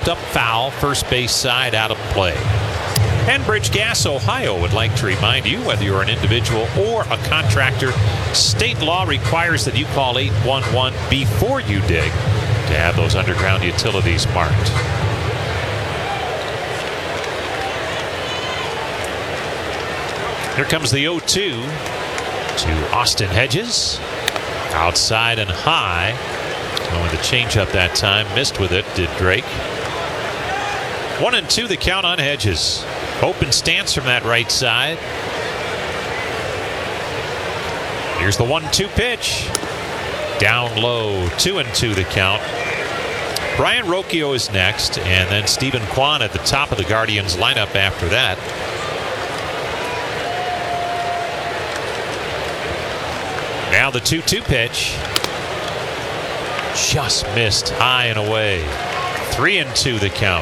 popped up foul, first base side, out of play. Enbridge Gas Ohio would like to remind you, whether you're an individual or a contractor, state law requires that you call 811 before you dig to have those underground utilities marked. Here comes the 0-2 to Austin Hedges. Outside and high. Going the changeup that time. Missed with it, did Drake. 1-2 the count on Hedges. Open stance from that right side. Here's the 1-2 pitch. Down low. 2-2 the count. Brian Rocchio is next, and then Stephen Kwan at the top of the Guardians lineup after that. Now the 2-2 pitch. Just missed high and away. 3-2 the count.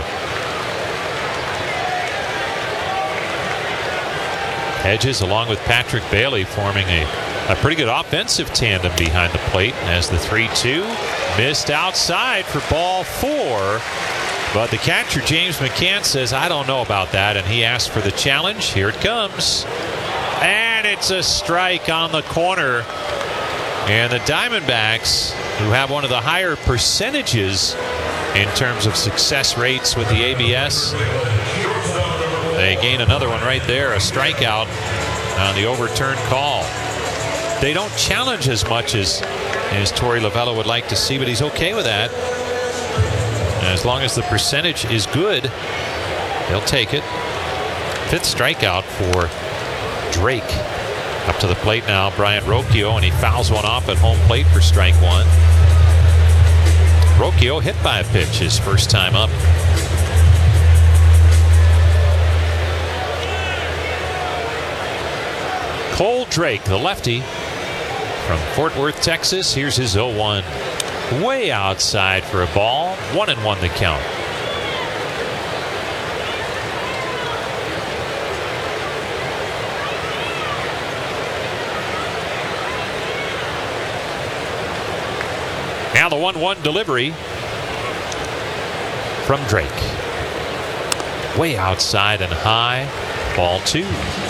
Hedges along with Patrick Bailey forming a pretty good offensive tandem behind the plate as the 3-2 missed outside for ball 4. But the catcher, James McCann, says, I don't know about that, and he asked for the challenge. Here it comes. And it's a strike on the corner. And the Diamondbacks, who have one of the higher percentages in terms of success rates with the ABS, they gain another one right there, a strikeout on the overturned call. They don't challenge as much as Torey Lovullo would like to see, but he's okay with that. As long as the percentage is good, they'll take it. 5th strikeout for Drake. Up to the plate now, Brian Rocchio, and he fouls one off at home plate for strike 1. Rocchio hit by a pitch his first time up. Cole Drake, the lefty from Fort Worth, Texas. Here's his 0-1. Way outside for a ball. 1-1 the count. Now the 1-1 delivery from Drake. Way outside and high. Ball 2.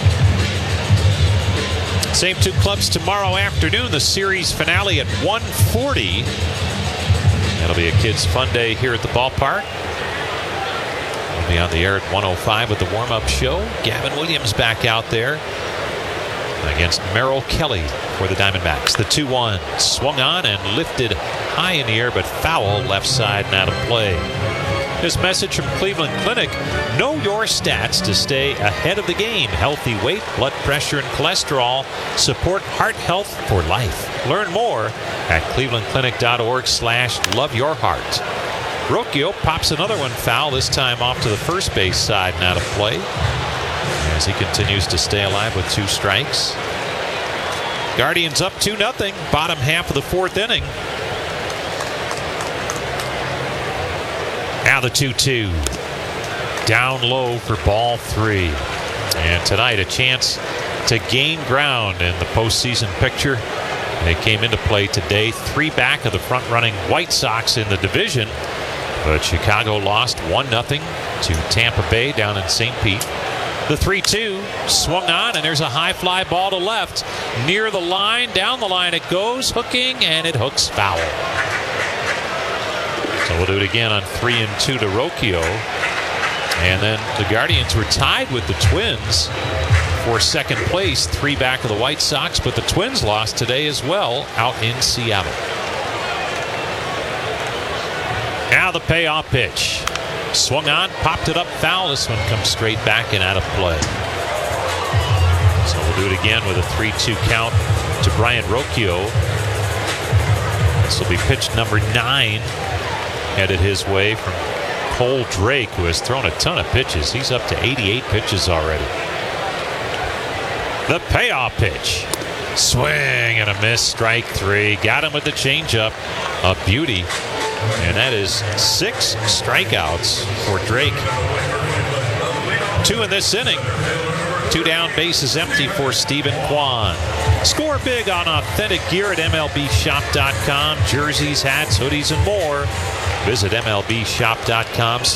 Same two clubs tomorrow afternoon. The series finale at 1:40. That'll be a kids' fun day here at the ballpark. We'll be on the air at 1:05 with the warm-up show. Gavin Williams back out there against Merrill Kelly for the Diamondbacks. The 2-1 swung on and lifted high in the air, but foul left side and out of play. This message from Cleveland Clinic: know your stats to stay ahead of the game. Healthy weight, blood pressure, and cholesterol support heart health for life. Learn more at clevelandclinic.org/loveyourheart. Rocchio pops another one foul, this time off to the first base side and out of play, as he continues to stay alive with 2 strikes. Guardians up 2-0, bottom half of the 4th inning. Now the 2-2. Down low for ball 3. And tonight a chance to gain ground in the postseason picture. They came into play today, 3 back of the front-running White Sox in the division. But Chicago lost 1-0 to Tampa Bay down in St. Pete. The 3-2 swung on, and there's a high fly ball to left. Near the line, down the line it goes, hooking, and it hooks foul. So we'll do it again on 3-2 to Rocchio. And then the Guardians were tied with the Twins for second place, 3 back of the White Sox, but the Twins lost today as well out in Seattle. Now the payoff pitch. Swung on, popped it up foul. This one comes straight back and out of play. So we'll do it again with a 3-2 count to Brian Rocchio. This will be pitch number 9. Headed his way from Cole Drake, who has thrown a ton of pitches. He's up to 88 pitches already. The payoff pitch. Swing and a miss, strike 3. Got him with the changeup. A beauty. And that is 6 strikeouts for Drake. 2 in this inning. 2 down, bases empty for Stephen Kwan. Score big on authentic gear at MLBshop.com. Jerseys, hats, hoodies, and more. Visit MLBshop.com.